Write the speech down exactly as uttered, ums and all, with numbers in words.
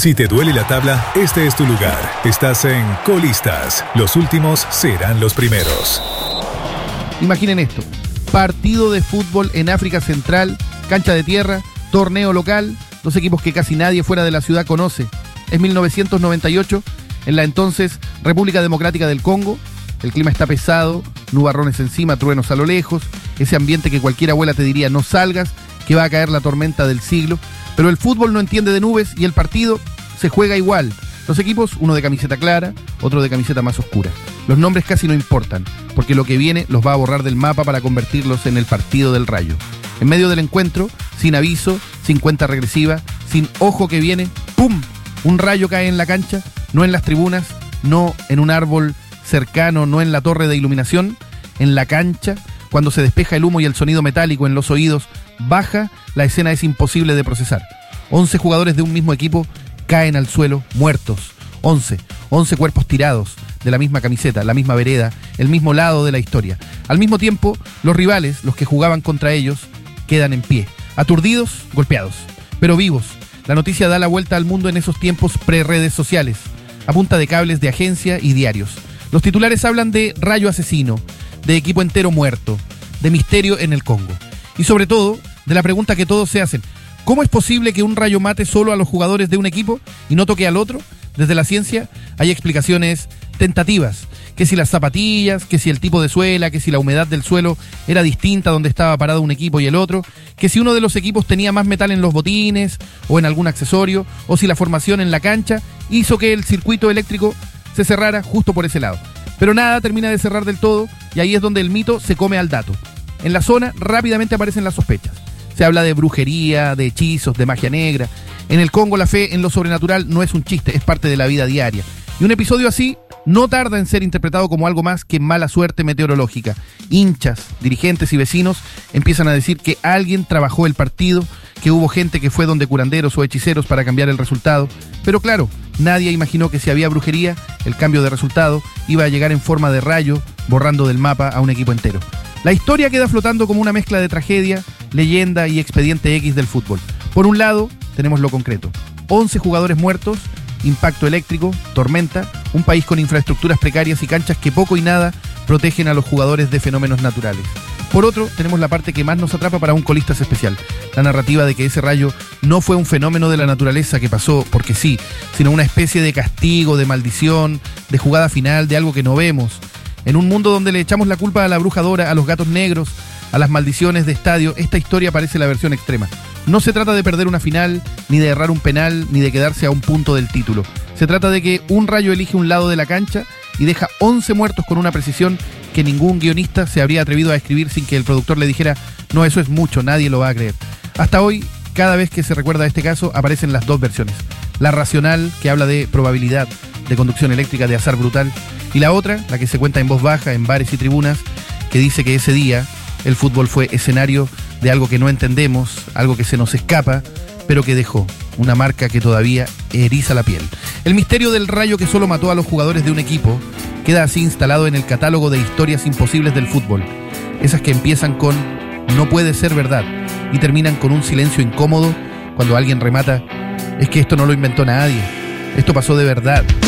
Si te duele la tabla, este es tu lugar. Estás en Colistas. Los últimos serán los primeros. Imaginen esto. Partido de fútbol en África Central, cancha de tierra, torneo local, dos equipos que casi nadie fuera de la ciudad conoce. Es mil novecientos noventa y ocho, en la entonces República Democrática del Congo. El clima está pesado, nubarrones encima, truenos a lo lejos, ese ambiente que cualquier abuela te diría no salgas, que va a caer la tormenta del siglo. Pero el fútbol no entiende de nubes y el partido se juega igual. Los equipos, uno de camiseta clara, otro de camiseta más oscura. Los nombres casi no importan, porque lo que viene los va a borrar del mapa para convertirlos en el partido del Rayo. En medio del encuentro, sin aviso, sin cuenta regresiva, sin ojo que viene, ¡pum! Un rayo cae en la cancha, no en las tribunas, no en un árbol cercano, no en la torre de iluminación, en la cancha. Cuando se despeja el humo y el sonido metálico en los oídos baja, la escena es imposible de procesar. once jugadores de un mismo equipo caen al suelo muertos. once. once cuerpos tirados de la misma camiseta, la misma vereda, el mismo lado de la historia. Al mismo tiempo, los rivales, los que jugaban contra ellos, quedan en pie. Aturdidos, golpeados, pero vivos. La noticia da la vuelta al mundo en esos tiempos pre-redes sociales, a punta de cables de agencia y diarios. Los titulares hablan de rayo asesino, de equipo entero muerto, de misterio en el Congo. Y sobre todo, de la pregunta que todos se hacen: ¿cómo es posible que un rayo mate solo a los jugadores de un equipo y no toque al otro? Desde la ciencia hay explicaciones tentativas, que si las zapatillas, que si el tipo de suela, que si la humedad del suelo era distinta donde estaba parado un equipo y el otro, que si uno de los equipos tenía más metal en los botines o en algún accesorio, o si la formación en la cancha hizo que el circuito eléctrico se cerrara justo por ese lado. Pero nada termina de cerrar del todo, y ahí es donde el mito se come al dato. En la zona rápidamente aparecen las sospechas. Se habla de brujería, de hechizos, de magia negra. En el Congo la fe en lo sobrenatural no es un chiste, es parte de la vida diaria. Y un episodio así no tarda en ser interpretado como algo más que mala suerte meteorológica. Hinchas, dirigentes y vecinos empiezan a decir que alguien trabajó el partido, que hubo gente que fue donde curanderos o hechiceros para cambiar el resultado. Pero claro, nadie imaginó que si había brujería, el cambio de resultado iba a llegar en forma de rayo, borrando del mapa a un equipo entero. La historia queda flotando como una mezcla de tragedia, leyenda y expediente X del fútbol. Por un lado, tenemos lo concreto: once jugadores muertos, impacto eléctrico, tormenta, un país con infraestructuras precarias y canchas que poco y nada protegen a los jugadores de fenómenos naturales. Por otro, tenemos la parte que más nos atrapa para un Colistas especial: la narrativa de que ese rayo no fue un fenómeno de la naturaleza que pasó porque sí, sino una especie de castigo, de maldición, de jugada final, de algo que no vemos. En un mundo donde le echamos la culpa a la bruja Dora, a los gatos negros, a las maldiciones de estadio, esta historia parece la versión extrema. No se trata de perder una final, ni de errar un penal, ni de quedarse a un punto del título. Se trata de que un rayo elige un lado de la cancha y deja once muertos con una precisión que ningún guionista se habría atrevido a escribir sin que el productor le dijera: no, eso es mucho, nadie lo va a creer. Hasta hoy, cada vez que se recuerda este caso, aparecen las dos versiones. La racional, que habla de probabilidad, de conducción eléctrica, de azar brutal, y la otra, la que se cuenta en voz baja, en bares y tribunas, que dice que ese día el fútbol fue escenario de algo que no entendemos, algo que se nos escapa, pero que dejó una marca que todavía eriza la piel. El misterio del rayo que solo mató a los jugadores de un equipo queda así instalado en el catálogo de historias imposibles del fútbol. Esas que empiezan con "no puede ser verdad" y terminan con un silencio incómodo cuando alguien remata: es que esto no lo inventó nadie, esto pasó de verdad.